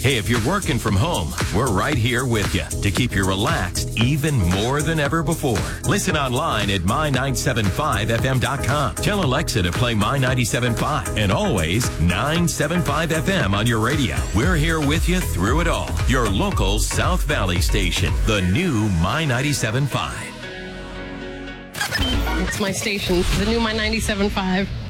Hey, if you're working from home, we're right here with you to keep you relaxed even more than ever before. Listen online at my975fm.com. Tell Alexa to play My975 and always 975 FM on your radio. We're here with you through it all. Your local South Valley station, the new My975. It's my station, the new My 97.5.